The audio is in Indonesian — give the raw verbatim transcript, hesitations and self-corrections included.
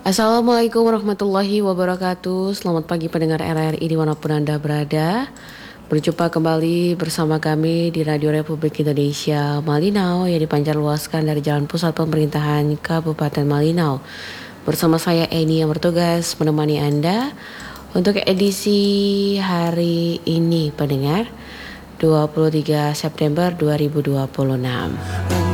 Assalamualaikum warahmatullahi wabarakatuh. Selamat pagi pendengar R R I dimanapun Anda berada. Berjumpa kembali bersama kami di Radio Republik Indonesia Malinau yang dipancarluaskan dari Jalan Pusat Pemerintahan Kabupaten Malinau. Bersama saya Eni yang bertugas menemani Anda untuk edisi hari ini pendengar dua puluh tiga September dua ribu dua puluh enam.